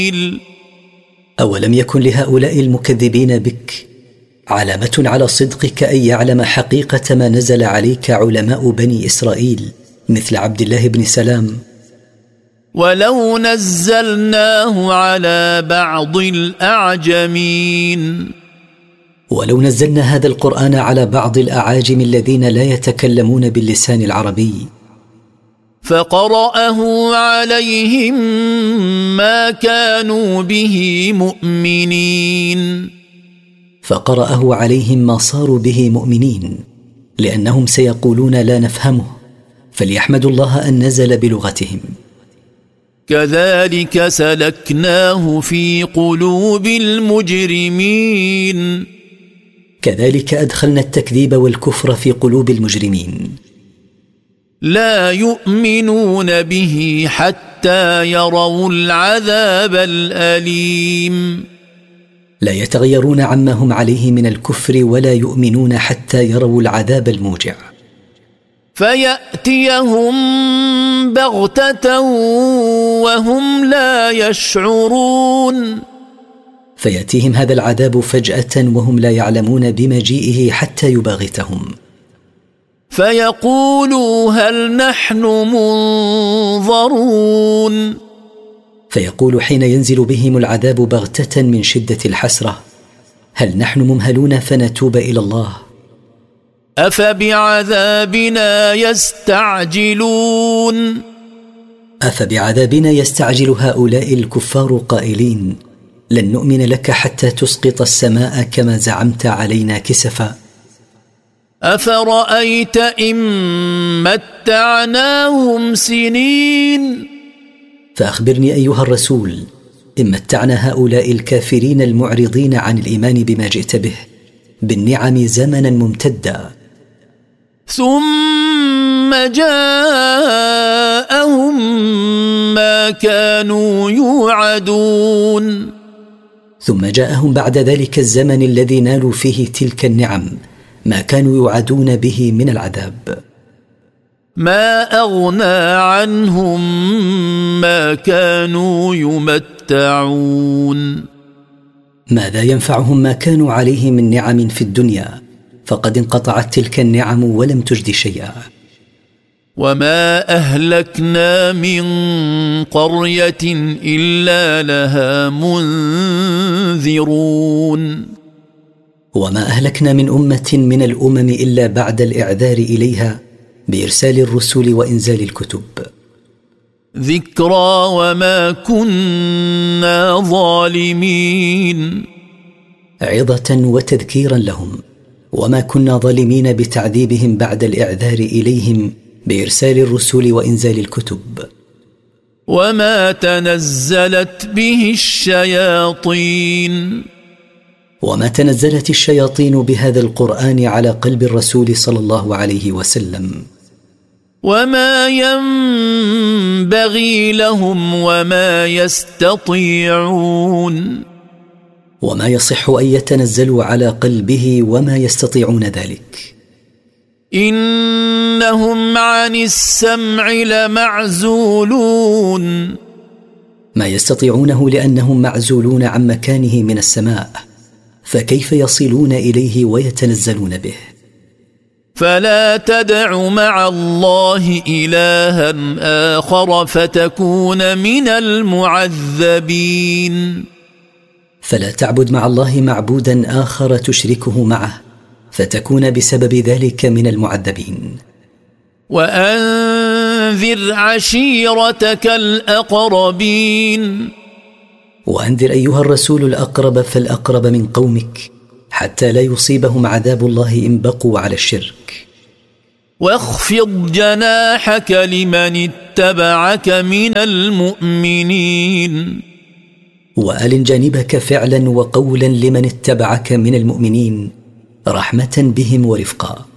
أولم يكن لهؤلاء المكذبين بك علامة على صدقك أن يعلم حقيقة ما نزل عليك علماء بني إسرائيل مثل عبد الله بن سلام؟ ولو نزلناه على بعض الأعجمين، ولو نزلنا هذا القرآن على بعض الأعاجم الذين لا يتكلمون باللسان العربي فقرأه عليهم ما كانوا به مؤمنين، فقرأه عليهم ما صاروا به مؤمنين، لأنهم سيقولون لا نفهمه، فليحمدوا الله أن نزل بلغتهم. كذلك سلكناه في قلوب المجرمين، كذلك أدخلنا التكذيب والكفر في قلوب المجرمين. لا يؤمنون به حتى يروا العذاب الأليم، لا يتغيرون عما هم عليه من الكفر ولا يؤمنون حتى يروا العذاب الموجع. فيأتيهم بغتة وهم لا يشعرون، فيأتيهم هذا العذاب فجأة وهم لا يعلمون بمجيئه حتى يباغتهم. فيقولوا هل نحن منظرون، فيقول حين ينزل بهم العذاب بغتة من شدة الحسرة هل نحن ممهلون فنتوب إلى الله؟ أفبعذابنا يستعجلون، أفبعذابنا يستعجل هؤلاء الكفار قائلين لن نؤمن لك حتى تسقط السماء كما زعمت علينا كسفا. أفرأيت إن متعناهم سنين، فأخبرني أيها الرسول إن متعنا هؤلاء الكافرين المعرضين عن الإيمان بما جئت به بالنعم زمنا ممتدا، ثم جاءهم ما كانوا يوعدون، ثم جاءهم بعد ذلك الزمن الذي نالوا فيه تلك النعم ما كانوا يوعدون به من العذاب. ما أغنى عنهم ما كانوا يمتعون، ماذا ينفعهم ما كانوا عليه من نعم في الدنيا، فقد انقطعت تلك النعم ولم تجد شيئا. وما أهلكنا من قرية إلا لها منذرون، وما أهلكنا من أمة من الأمم إلا بعد الإعذار إليها بإرسال الرسل وإنزال الكتب. ذكرى وما كنا ظالمين، عظة وتذكيرا لهم، وما كنا ظالمين بتعذيبهم بعد الإعذار إليهم بإرسال الرسل وإنزال الكتب. وما تنزلت به الشياطين، وما تنزلت الشياطين بهذا القرآن على قلب الرسول صلى الله عليه وسلم، وما ينبغي لهم وما يستطيعون، وما يصح أن يتنزلوا على قلبه وما يستطيعون ذلك. إنهم عن السمع لمعزولون، ما يستطيعونه لأنهم معزولون عن مكانه من السماء، فكيف يصلون إليه ويتنزلون به؟ فلا تدع مع الله إلها آخر فتكون من المعذبين، فلا تعبد مع الله معبودا آخر تشركه معه فتكون بسبب ذلك من المعذبين. وأنذر عشيرتك الأقربين، وأنذر أيها الرسول الأقرب فالأقرب من قومك حتى لا يصيبهم عذاب الله إن بقوا على الشرك. واخفض جناحك لمن اتبعك من المؤمنين، وألن جانبك فعلا وقولا لمن اتبعك من المؤمنين رحمة بهم ورفقا.